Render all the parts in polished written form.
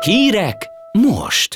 Hírek most!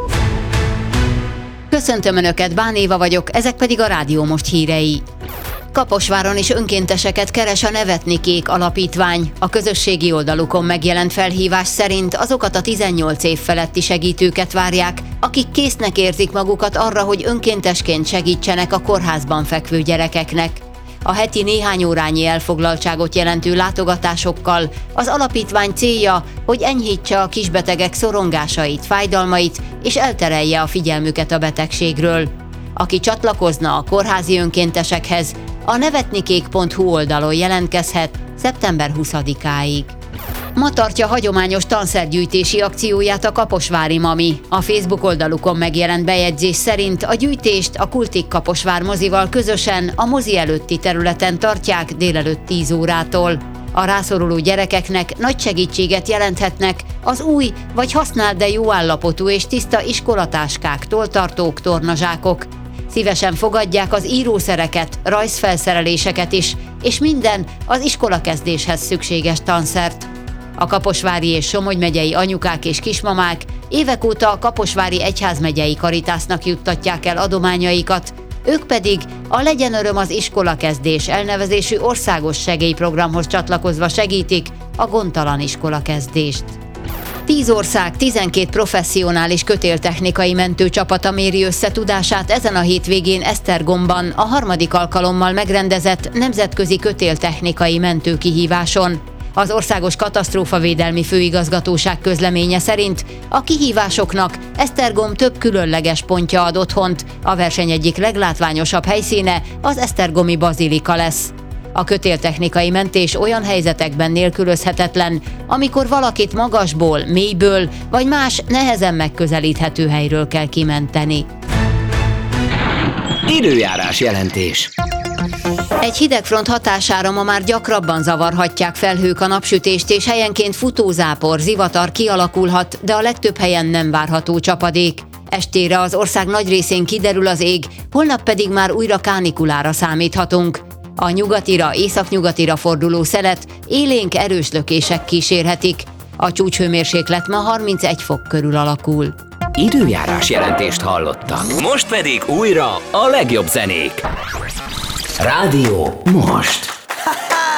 Köszöntöm Önöket, Bán Éva vagyok, ezek pedig a Rádió Most hírei. Kaposváron is önkénteseket keres a Nevetni Kék alapítvány. A közösségi oldalukon megjelent felhívás szerint azokat a 18 év feletti segítőket várják, akik késznek érzik magukat arra, hogy önkéntesként segítsenek a kórházban fekvő gyerekeknek. A heti néhány órányi elfoglaltságot jelentő látogatásokkal az alapítvány célja, hogy enyhítse a kisbetegek szorongásait, fájdalmait és elterelje a figyelmüket a betegségről. Aki csatlakozna a kórházi önkéntesekhez, a nevetnikék.hu oldalon jelentkezhet szeptember 20-áig. Ma tartja hagyományos tanszergyűjtési akcióját a kaposvári Mami. A Facebook oldalukon megjelent bejegyzés szerint a gyűjtést a Kultik Kaposvár mozival közösen a mozi előtti területen tartják délelőtt 10 órától. A rászoruló gyerekeknek nagy segítséget jelenthetnek az új vagy használt, de jó állapotú és tiszta iskolatáskák, tolltartók, tornazsákok. Szívesen fogadják az írószereket, rajzfelszereléseket is, és minden az iskolakezdéshez szükséges tanszert. A kaposvári és Somogy megyei anyukák és kismamák évek óta a kaposvári egyházmegyei Karitásznak juttatják el adományaikat, ők pedig a Legyen Öröm az iskolakezdés elnevezésű országos segélyprogramhoz csatlakozva segítik a gondtalan iskolakezdést. 10 ország 12 professzionális kötéltechnikai mentőcsapata méri össze tudását ezen a hétvégén Esztergomban a 3. alkalommal megrendezett nemzetközi kötéltechnikai mentőkihíváson. Az Országos Katasztrófavédelmi Főigazgatóság közleménye szerint a kihívásoknak Esztergom több különleges pontja ad otthont, a verseny egyik leglátványosabb helyszíne az esztergomi bazilika lesz. A kötéltechnikai mentés olyan helyzetekben nélkülözhetetlen, amikor valakit magasból, mélyből vagy más nehezen megközelíthető helyről kell kimenteni. Időjárás jelentés. Egy hidegfront hatására ma már gyakrabban zavarhatják felhők a napsütést, és helyenként futózápor, zivatar kialakulhat, de a legtöbb helyen nem várható csapadék. Estére az ország nagy részén kiderül az ég, holnap pedig már újra kánikulára számíthatunk. A nyugatira, északnyugatira forduló szelet élénk erős lökések kísérhetik. A csúcshőmérséklet ma 31 fok körül alakul. Időjárás jelentést hallottak. Most pedig újra a legjobb zenék. Rádió most.